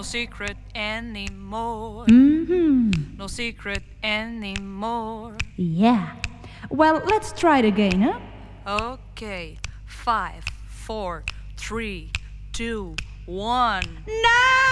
secret anymore. Mm-hmm. No secret anymore. Yeah. Well, let's try it again, huh? Okay. 5, 4, 3, 2, 1. No!